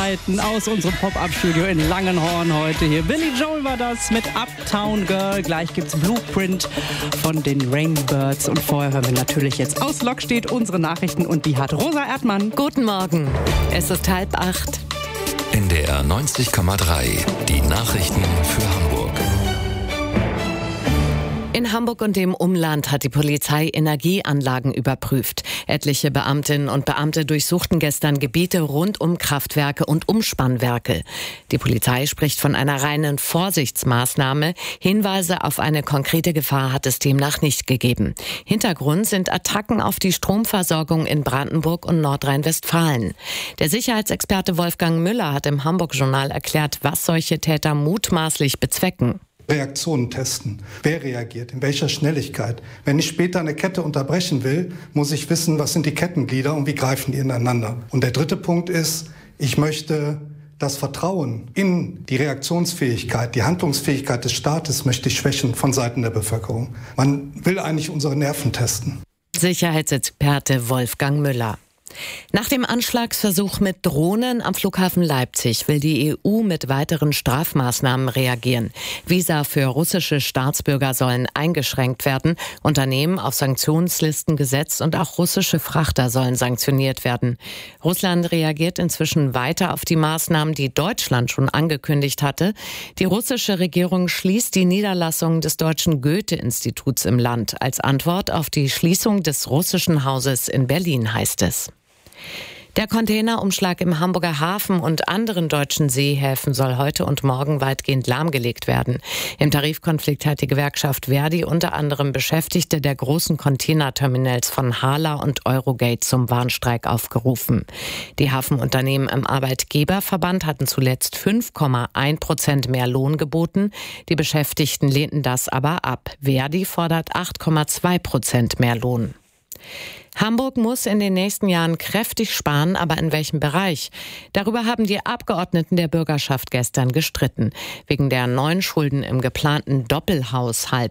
Neuigkeiten aus unserem Pop-Up-Studio in Langenhorn heute hier. Billy Joel war das mit Uptown Girl. Gleich gibt's Blueprint von den Rainbirds. Und vorher hören wir natürlich jetzt aus Lokstedt unsere Nachrichten und die hat Rosa Erdmann. Guten Morgen. Es ist 7:30. NDR 90,3. Die Nachrichten für Hamburg. In Hamburg und dem Umland hat die Polizei Energieanlagen überprüft. Etliche Beamtinnen und Beamte durchsuchten gestern Gebiete rund um Kraftwerke und Umspannwerke. Die Polizei spricht von einer reinen Vorsichtsmaßnahme. Hinweise auf eine konkrete Gefahr hat es demnach nicht gegeben. Hintergrund sind Attacken auf die Stromversorgung in Brandenburg und Nordrhein-Westfalen. Der Sicherheitsexperte Wolfgang Müller hat im Hamburg-Journal erklärt, was solche Täter mutmaßlich bezwecken. Reaktionen testen. Wer reagiert? In welcher Schnelligkeit? Wenn ich später eine Kette unterbrechen will, muss ich wissen, was sind die Kettenglieder und wie greifen die ineinander. Und der dritte Punkt ist, ich möchte das Vertrauen in die Reaktionsfähigkeit, die Handlungsfähigkeit des Staates möchte ich schwächen von Seiten der Bevölkerung. Man will eigentlich unsere Nerven testen. Sicherheitsexperte Wolfgang Müller. Nach dem Anschlagsversuch mit Drohnen am Flughafen Leipzig will die EU mit weiteren Strafmaßnahmen reagieren. Visa für russische Staatsbürger sollen eingeschränkt werden, Unternehmen auf Sanktionslisten gesetzt und auch russische Frachter sollen sanktioniert werden. Russland reagiert inzwischen weiter auf die Maßnahmen, die Deutschland schon angekündigt hatte. Die russische Regierung schließt die Niederlassung des Deutschen Goethe-Instituts im Land. Als Antwort auf die Schließung des russischen Hauses in Berlin, heißt es. Der Containerumschlag im Hamburger Hafen und anderen deutschen Seehäfen soll heute und morgen weitgehend lahmgelegt werden. Im Tarifkonflikt hat die Gewerkschaft Verdi unter anderem Beschäftigte der großen Containerterminals von Hala und Eurogate zum Warnstreik aufgerufen. Die Hafenunternehmen im Arbeitgeberverband hatten zuletzt 5,1% mehr Lohn geboten. Die Beschäftigten lehnten das aber ab. Verdi fordert 8,2% mehr Lohn. Hamburg muss in den nächsten Jahren kräftig sparen, aber in welchem Bereich? Darüber haben die Abgeordneten der Bürgerschaft gestern gestritten. Wegen der neuen Schulden im geplanten Doppelhaushalt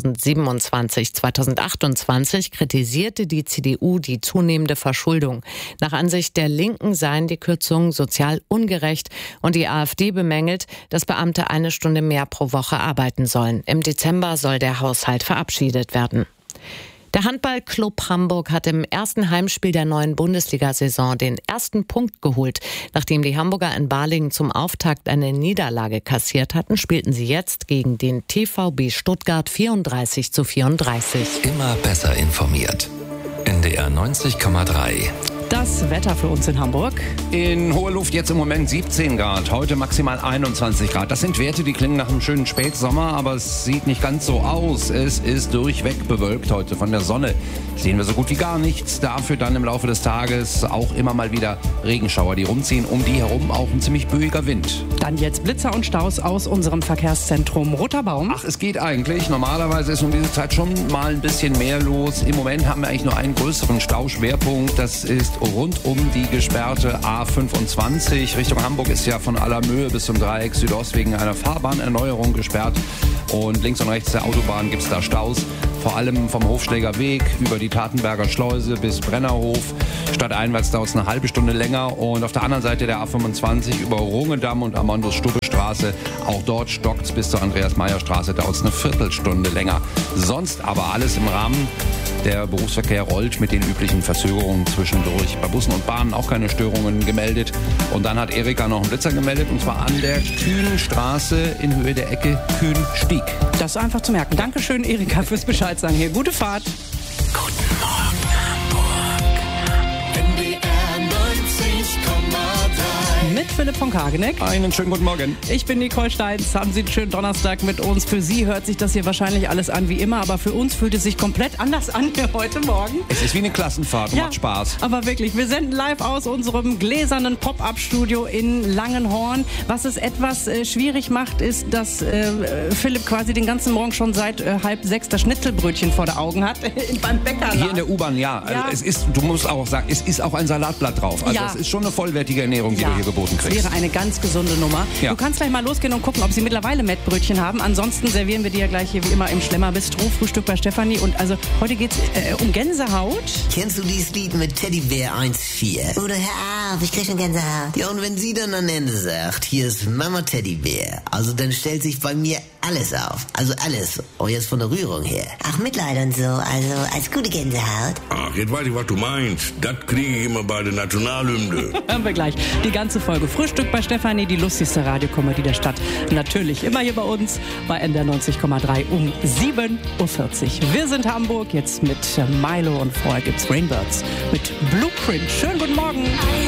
2027-2028 kritisierte die CDU die zunehmende Verschuldung. Nach Ansicht der Linken seien die Kürzungen sozial ungerecht und die AfD bemängelt, dass Beamte 1 Stunde mehr pro Woche arbeiten sollen. Im Dezember soll der Haushalt verabschiedet werden. Der Handballclub Hamburg hat im ersten Heimspiel der neuen Bundesliga-Saison den ersten Punkt geholt. Nachdem die Hamburger in Balingen zum Auftakt eine Niederlage kassiert hatten, spielten sie jetzt gegen den TVB Stuttgart 34:34. Immer besser informiert. NDR 90,3. Das Wetter für uns in Hamburg. In hoher Luft jetzt im Moment 17 Grad, heute maximal 21 Grad. Das sind Werte, die klingen nach einem schönen Spätsommer, aber es sieht nicht ganz so aus. Es ist durchweg bewölkt heute. Von der Sonne sehen wir so gut wie gar nichts. Dafür dann im Laufe des Tages auch immer mal wieder Regenschauer, die rumziehen. Um die herum auch ein ziemlich böiger Wind. Dann jetzt Blitzer und Staus aus unserem Verkehrszentrum Roter Baum. Ach, es geht eigentlich. Normalerweise ist um diese Zeit schon mal ein bisschen mehr los. Im Moment haben wir eigentlich nur einen größeren Stauschwerpunkt. Das ist rund um die gesperrte A25. Richtung Hamburg ist ja von Allermöhe bis zum Dreieck Südost wegen einer Fahrbahnerneuerung gesperrt. Und links und rechts der Autobahn gibt es da Staus. Vor allem vom Hofschläger Weg über die Tatenberger Schleuse bis Brennerhof. Stadteinwärts dauert es eine halbe Stunde länger. Und auf der anderen Seite der A25 über Rungedamm und Amandus-Stubbe-Straße. Auch dort stockt es bis zur Andreas-Meyer-Straße, dauert es eine Viertelstunde länger. Sonst aber alles im Rahmen. Der Berufsverkehr rollt mit den üblichen Verzögerungen zwischendurch. Bei Bussen und Bahnen auch keine Störungen gemeldet. Und dann hat Erika noch einen Blitzer gemeldet, und zwar an der Kühnstraße in Höhe der Ecke Kühnstieg. Das ist einfach zu merken. Dankeschön, Erika, fürs Bescheid sagen hier. Gute Fahrt. Guten Morgen, Hamburg. NDR 90,3. Mit Philipp von Kageneck. Einen schönen guten Morgen. Ich bin Nicole Steins. Haben Sie einen schönen Donnerstag mit uns. Für Sie hört sich das hier wahrscheinlich alles an wie immer, aber für uns fühlt es sich komplett anders an hier heute Morgen. Es ist wie eine Klassenfahrt und macht Spaß. Aber wirklich, wir senden live aus unserem gläsernen Pop-Up-Studio in Langenhorn. Was es etwas schwierig macht, ist, dass Philipp quasi den ganzen Morgen schon seit 5:30 das Schnitzelbrötchen vor den Augen hat. Beim Bäcker. Hier in der U-Bahn, ja. Also es ist, du musst auch sagen, es ist auch ein Salatblatt drauf. Also es ist schon eine vollwertige Ernährung, die du hier geboten angeboten Das kriegst. wäre eine ganz gesunde Nummer. Ja. Du kannst gleich mal losgehen und gucken, ob sie mittlerweile Mettbrötchen haben. Ansonsten servieren wir dir ja gleich hier wie immer im Schlemmer-Bistro Frühstück bei Stefanie. Und also heute geht's um Gänsehaut. Kennst du dieses Lied mit Teddybär 1,4? Oder hör auf, ich krieg schon Gänsehaut. Ja, und wenn sie dann am Ende sagt, hier ist Mama Teddybär, also dann stellt sich bei mir alles auf. Also alles. Auch jetzt von der Rührung her. Auch Mitleid und so, also als gute Gänsehaut. Ach, jetzt weiß ich, was du meinst. Das kriege ich immer bei der Nationalhymne. Hören wir gleich die ganze Folge Frühstück bei Stefanie, die lustigste Radiokomödie der Stadt. Natürlich immer hier bei uns bei NDR 90,3 um 7.40 Uhr. Wir sind Hamburg, jetzt mit Milo und vorher gibt's Rainbirds mit Blueprint. Schönen guten Morgen.